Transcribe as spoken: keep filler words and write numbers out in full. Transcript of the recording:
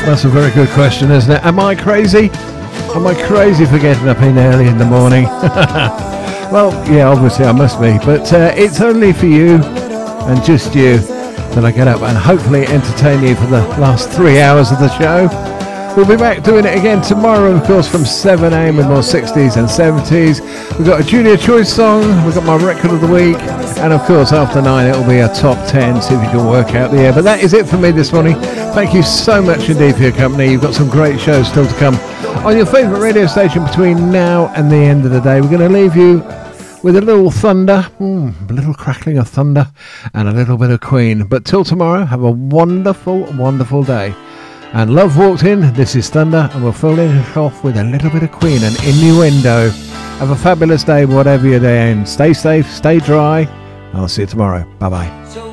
That's a very good question, isn't it? Am I crazy? Am I crazy for getting up in early in the morning? Well, yeah, obviously I must be, but uh, it's only for you and just you that I get up and hopefully entertain you for the last three hours of the show. We'll be back doing it again tomorrow, of course, from seven a.m. with more sixties and seventies. We've got a Junior Choice song, we've got my record of the week, and of course after nine it'll be a top ten, see if you can work out the year. But that is it for me this morning. Thank you so much indeed for your company. You've got some great shows still to come on your favourite radio station between now and the end of the day. We're going to leave you with a little thunder, mm, a little crackling of thunder, and a little bit of Queen. But till tomorrow, have a wonderful, wonderful day. And Love Walked In, this is Thunder, and we'll finish off with a little bit of Queen and Innuendo. Have a fabulous day, whatever your day ends. Stay safe, stay dry. I'll see you tomorrow. Bye-bye.